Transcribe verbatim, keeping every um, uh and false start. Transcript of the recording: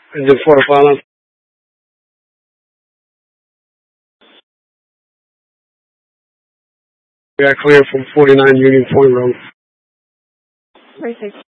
Engine four final. We got clear from forty-nine Union Point Road. Perfect.